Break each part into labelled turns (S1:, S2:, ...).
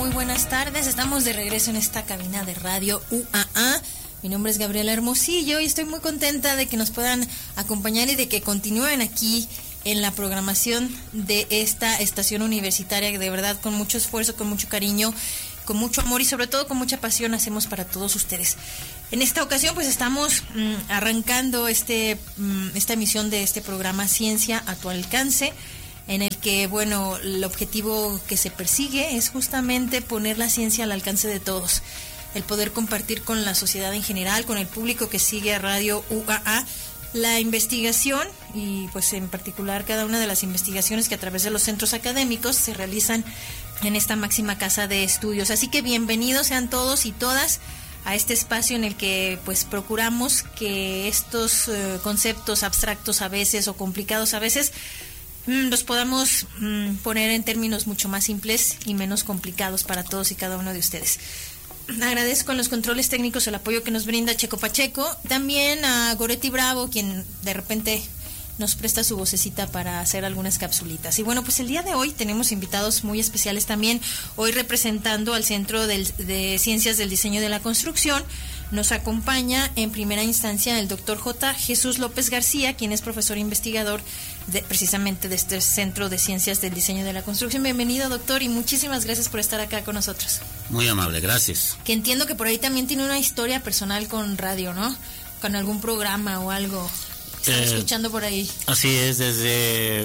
S1: Muy buenas tardes. Estamos de regreso en esta cabina de radio UAA. Mi nombre es Gabriela Hermosillo y estoy muy contenta de que nos puedan acompañar y de que continúen aquí en la programación de esta estación universitaria que de verdad con mucho esfuerzo, con mucho cariño, con mucho amor y sobre todo con mucha pasión hacemos para todos ustedes. En esta ocasión pues estamos arrancando esta emisión de este programa Ciencia a tu alcance, en el que, bueno, el objetivo que se persigue es justamente poner la ciencia al alcance de todos, el poder compartir con la sociedad en general, con el público que sigue a Radio UAA, la investigación y pues en particular cada una de las investigaciones que a través de los centros académicos se realizan en esta máxima casa de estudios. Así que bienvenidos sean todos y todas a este espacio en el que pues procuramos que estos conceptos abstractos a veces o complicados a veces los podamos poner en términos mucho más simples y menos complicados para todos y cada uno de ustedes. Agradezco en los controles técnicos el apoyo que nos brinda Checo Pacheco, también a Goretti Bravo, quien de repente nos presta su vocecita para hacer algunas capsulitas. Y bueno, pues el día de hoy tenemos invitados muy especiales también, hoy representando al Centro de Ciencias del Diseño de la Construcción. Nos acompaña en primera instancia el doctor J. Jesús López García, quien es profesor investigador precisamente de este Centro de Ciencias del Diseño de la Construcción. Bienvenido, doctor, y muchísimas gracias por estar acá con nosotros.
S2: Muy amable, gracias.
S1: Que entiendo que por ahí también tiene una historia personal con radio, ¿no? Con algún programa o algo. Estaba escuchando por ahí.
S2: Así es, desde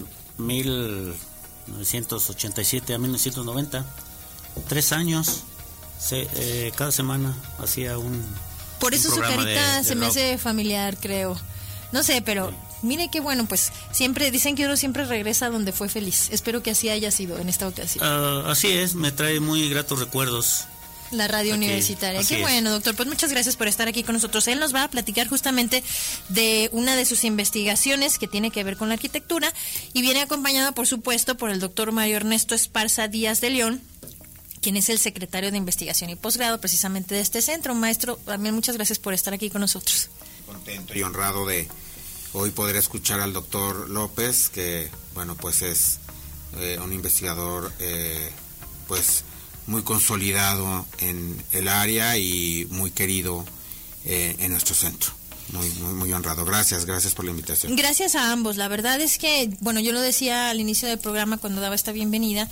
S2: 1987 a 1990, 3 años, cada semana hacía un...
S1: Por eso su carita se me hace familiar, creo. No sé, pero mire que bueno, pues siempre dicen que uno siempre regresa a donde fue feliz. Espero que así haya sido en esta ocasión.
S2: Así es, me trae muy gratos recuerdos.
S1: La radio aquí, universitaria. Qué bueno, doctor. Pues muchas gracias por estar aquí con nosotros. Él nos va a platicar justamente de una de sus investigaciones que tiene que ver con la arquitectura y viene acompañado, por supuesto, por el doctor Mario Ernesto Esparza Díaz de León, quien es el secretario de Investigación y Posgrado precisamente de este centro. Maestro, también muchas gracias por estar aquí con nosotros.
S3: Contento y honrado de hoy poder escuchar al doctor López, que bueno, pues es un investigador pues muy consolidado en el área y muy querido en nuestro centro. Muy honrado. Gracias por la invitación.
S1: Gracias a ambos. La verdad es que, bueno, yo lo decía al inicio del programa cuando daba esta bienvenida,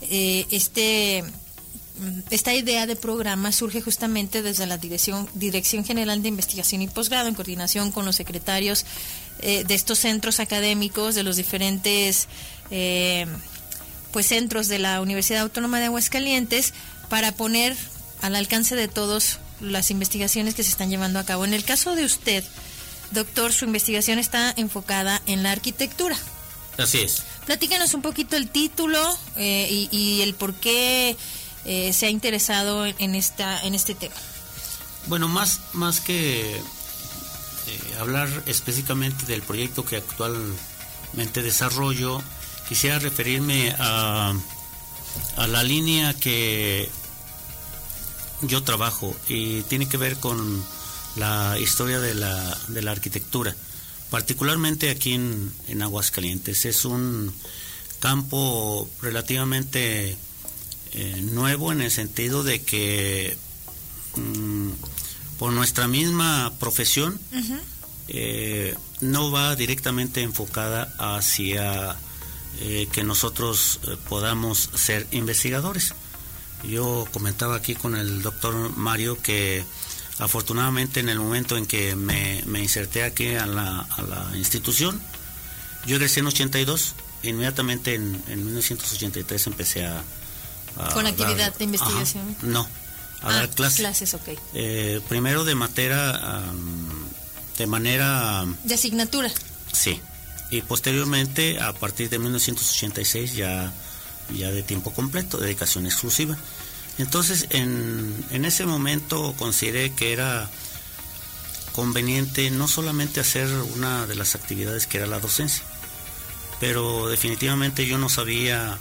S1: esta idea de programa surge justamente desde la Dirección General de Investigación y Posgrado, en coordinación con los secretarios de estos centros académicos, de los diferentes pues centros de la Universidad Autónoma de Aguascalientes, para poner al alcance de todos las investigaciones que se están llevando a cabo. En el caso de usted, doctor, su investigación está enfocada en la arquitectura.
S2: Así es.
S1: Platícanos un poquito el título y el por qué se ha interesado en este tema.
S2: Bueno, más que hablar específicamente del proyecto que actualmente desarrollo, quisiera referirme a la línea que yo trabajo y tiene que ver con la historia de la arquitectura, particularmente aquí en Aguascalientes. Es un campo relativamente nuevo en el sentido de que por nuestra misma profesión no va directamente enfocada hacia que nosotros podamos ser investigadores. Yo comentaba aquí con el doctor Mario que afortunadamente en el momento en que me inserté aquí a la institución, yo egresé en 82, inmediatamente en 1983 empecé a
S1: ¿con actividad de investigación?
S2: No, a dar clases.
S1: Clases, ok.
S2: Primero de manera... ¿De
S1: asignatura?
S2: Sí. Y posteriormente, a partir de 1986, ya de tiempo completo, dedicación exclusiva. Entonces, en ese momento consideré que era conveniente no solamente hacer una de las actividades que era la docencia, pero definitivamente yo no sabía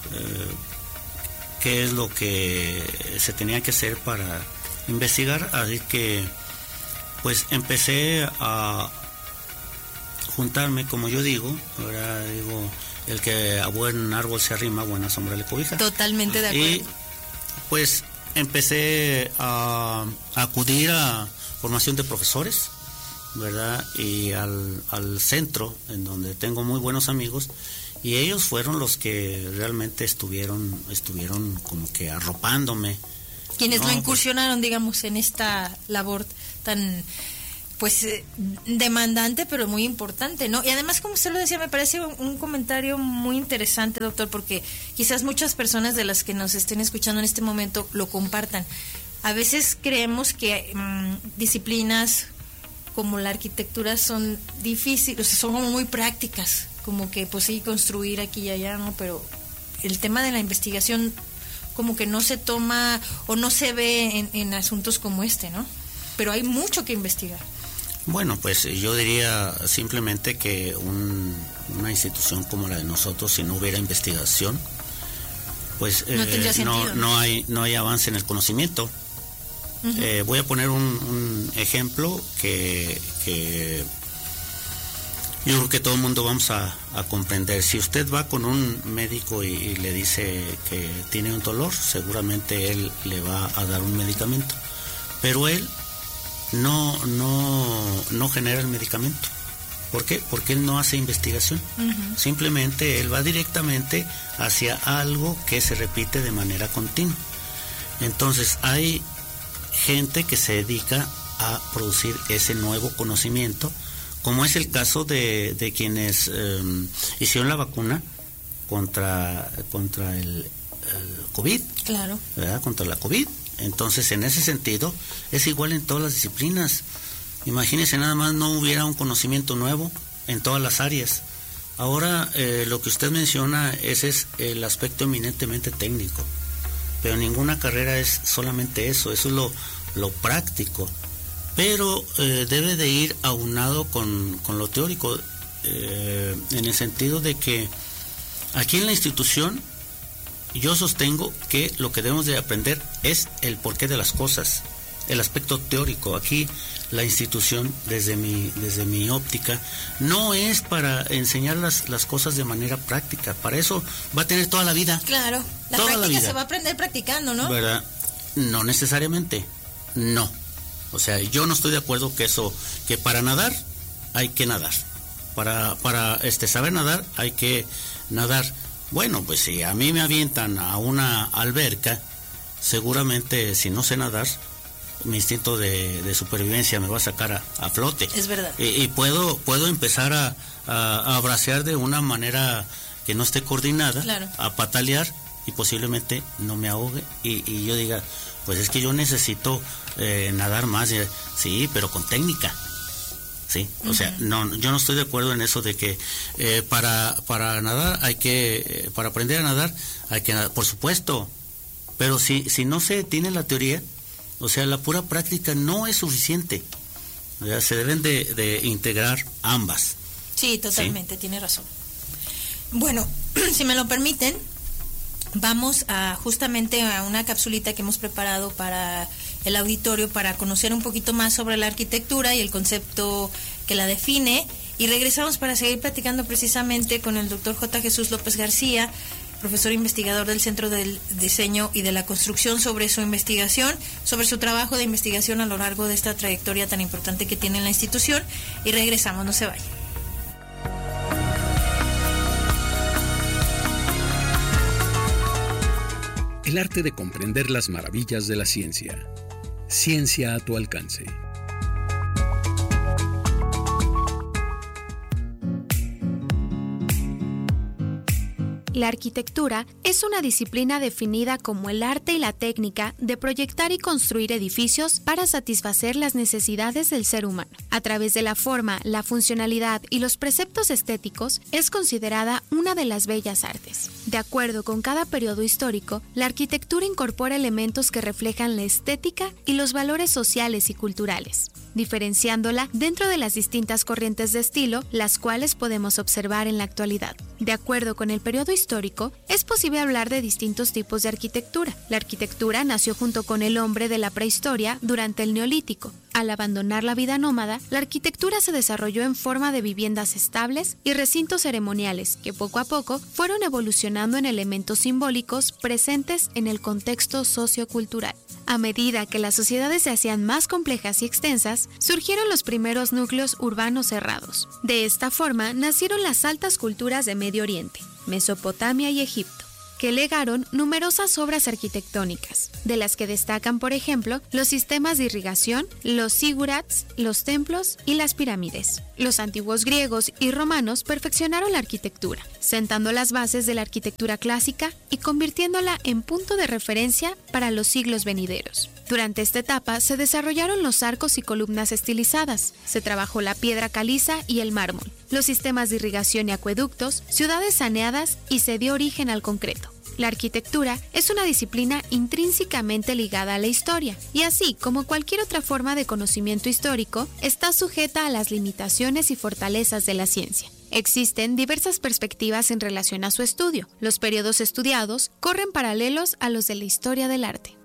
S2: qué es lo que se tenía que hacer para investigar, así que pues empecé a juntarme, como yo digo, ahora digo, el que a buen árbol se arrima, buena sombra le cobija.
S1: Totalmente de acuerdo.
S2: Pues empecé a acudir a formación de profesores, ¿verdad? Y al centro, en donde tengo muy buenos amigos, y ellos fueron los que realmente estuvieron como que arropándome.
S1: Quienes lo incursionaron, digamos, en esta labor tan, pues, demandante, pero muy importante, ¿no? Y además, como usted lo decía, me parece un comentario muy interesante, doctor, porque quizás muchas personas de las que nos estén escuchando en este momento lo compartan. A veces creemos que disciplinas como la arquitectura son difíciles, o sea, son como muy prácticas, como que pues sí, construir aquí y allá, ¿no? Pero el tema de la investigación como que no se toma o no se ve en asuntos como este, ¿no? Pero hay mucho que investigar.
S2: Bueno, pues yo diría simplemente que una institución como la de nosotros, si no hubiera investigación, pues
S1: no tendría sentido,
S2: no hay avance en el conocimiento. Uh-huh. Voy a poner un ejemplo que yo creo que todo el mundo vamos a comprender. Si usted va con un médico y le dice que tiene un dolor, seguramente él le va a dar un medicamento, pero él no genera el medicamento. ¿Por qué? Porque él no hace investigación. Uh-huh. Simplemente él va directamente hacia algo que se repite de manera continua. Entonces hay gente que se dedica a producir ese nuevo conocimiento, como es el caso de quienes hicieron la vacuna contra el COVID,
S1: claro,
S2: ¿verdad? Contra la COVID. Entonces, en ese sentido, es igual en todas las disciplinas. Imagínense, nada más no hubiera un conocimiento nuevo en todas las áreas. Ahora, lo que usted menciona, ese es el aspecto eminentemente técnico, pero ninguna carrera es solamente eso es lo práctico. Pero debe de ir aunado con lo teórico, en el sentido de que aquí en la institución yo sostengo que lo que debemos de aprender es el porqué de las cosas, el aspecto teórico. Aquí la institución, desde mi óptica, no es para enseñar las cosas de manera práctica. Para eso va a tener toda la vida.
S1: Claro, la práctica se va a aprender practicando, ¿no?
S2: ¿Verdad? No necesariamente, no. O sea, yo no estoy de acuerdo que para nadar hay que nadar. Para saber nadar hay que nadar. Bueno, pues si a mí me avientan a una alberca, seguramente si no sé nadar, mi instinto de supervivencia me va a sacar a flote.
S1: Es verdad.
S2: Y puedo empezar a bracear de una manera que no esté coordinada,
S1: claro, a
S2: patalear y posiblemente no me ahogue y yo diga, pues es que yo necesito nadar más. Sí, pero con técnica. Sí, o uh-huh. sea, no, yo no estoy de acuerdo en eso de que para nadar para aprender a nadar hay que nadar, por supuesto, pero si no se tiene la teoría, o sea, la pura práctica no es suficiente. O sea, se deben de integrar ambas.
S1: Sí, totalmente, ¿sí? Tiene razón. Bueno, si me lo permiten, vamos justamente a una capsulita que hemos preparado para el auditorio para conocer un poquito más sobre la arquitectura y el concepto que la define, y regresamos para seguir platicando precisamente con el doctor J. Jesús López García, profesor investigador del Centro del Diseño y de la Construcción, sobre su investigación, sobre su trabajo de investigación a lo largo de esta trayectoria tan importante que tiene en la institución, y regresamos, no se vayan.
S4: El arte de comprender las maravillas de la ciencia. Ciencia a tu alcance.
S5: La arquitectura es una disciplina definida como el arte y la técnica de proyectar y construir edificios para satisfacer las necesidades del ser humano. A través de la forma, la funcionalidad y los preceptos estéticos, es considerada una de las bellas artes. De acuerdo con cada periodo histórico, la arquitectura incorpora elementos que reflejan la estética y los valores sociales y culturales, diferenciándola dentro de las distintas corrientes de estilo, las cuales podemos observar en la actualidad. De acuerdo con el periodo histórico, es posible hablar de distintos tipos de arquitectura. La arquitectura nació junto con el hombre de la prehistoria durante el Neolítico. Al abandonar la vida nómada, la arquitectura se desarrolló en forma de viviendas estables y recintos ceremoniales que poco a poco fueron evolucionando en elementos simbólicos presentes en el contexto sociocultural. A medida que las sociedades se hacían más complejas y extensas, surgieron los primeros núcleos urbanos cerrados. De esta forma nacieron las altas culturas de Medio Oriente, Mesopotamia y Egipto, que legaron numerosas obras arquitectónicas, de las que destacan, por ejemplo, los sistemas de irrigación, los zigurats, los templos y las pirámides. Los antiguos griegos y romanos perfeccionaron la arquitectura, sentando las bases de la arquitectura clásica y convirtiéndola en punto de referencia para los siglos venideros. Durante esta etapa se desarrollaron los arcos y columnas estilizadas, se trabajó la piedra caliza y el mármol, los sistemas de irrigación y acueductos, ciudades saneadas y se dio origen al concreto. La arquitectura es una disciplina intrínsecamente ligada a la historia y así como cualquier otra forma de conocimiento histórico, está sujeta a las limitaciones y fortalezas de la ciencia. Existen diversas perspectivas en relación a su estudio. Los periodos estudiados corren paralelos a los de la historia del arte.